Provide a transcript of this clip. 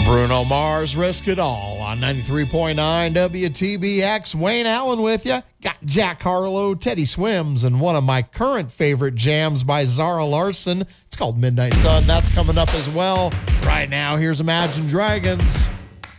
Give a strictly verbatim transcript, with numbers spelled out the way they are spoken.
Bruno Mars, Risk It All on ninety-three point nine W T B X. Wayne Allen with you. Got Jack Harlow, Teddy Swims, and one of my current favorite jams by Zara Larsson. It's called Midnight Sun. That's coming up as well. Right now, here's Imagine Dragons.